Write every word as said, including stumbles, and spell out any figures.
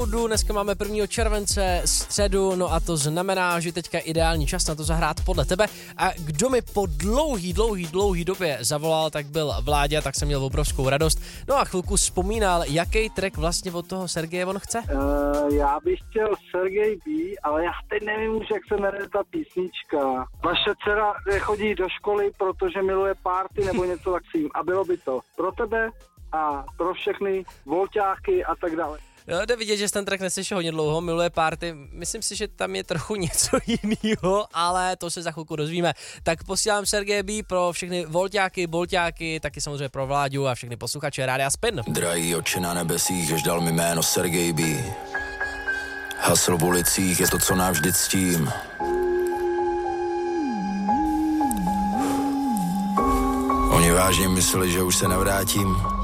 Dneska máme prvního července, středu, no a to znamená, že teďka je ideální čas na to zahrát podle tebe. A kdo mi po dlouhý, dlouhý, dlouhý době zavolal, tak byl Vláďa, tak jsem měl obrovskou radost. No a chvilku vzpomínal, jaký track vlastně od toho Sergeje on chce? Uh, já bych chtěl Sergej B, ale já teď nevím už, jak se jmenuje ta písnička. Vaše dcera chodí do školy, protože miluje party nebo něco takovým. A bylo by to pro tebe a pro všechny volťáky a tak dále. No, jde vidět, že ten track neslyšel hodně dlouho, miluje party. Myslím si, že tam je trochu něco jiného, ale to se za chvilku dozvíme. Tak posílám Sergeje B pro všechny volťáky, bolťáky, taky samozřejmě pro Vláďu a všechny posluchače Rádia Spin. Drahý oče na nebesích, jež dal mi jméno Sergej B. Hasl v ulicích je to, co navždy ctím. Oni vážně mysleli, že už se nevrátím.